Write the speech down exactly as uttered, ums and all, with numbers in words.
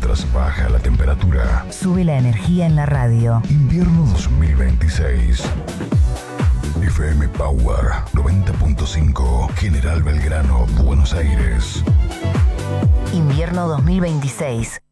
mientras baja la temperatura. Sube la energía en la radio. Invierno dos mil veintiséis. F M Power noventa punto cinco, General Belgrano, Buenos Aires. Invierno dos mil veintiséis.